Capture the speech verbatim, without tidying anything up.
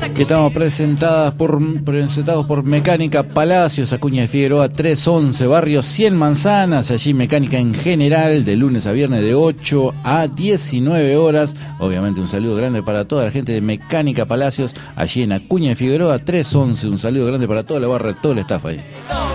que estamos presentadas por, presentados por Mecánica Palacios, Acuña de Figueroa trescientos once, barrio cien Manzanas. Allí mecánica en general, de lunes a viernes de ocho a diecinueve horas. Obviamente un saludo grande para toda la gente de Mecánica Palacios, allí en Acuña de Figueroa trescientos once. Un saludo grande para toda la barra, todo el staff ahí.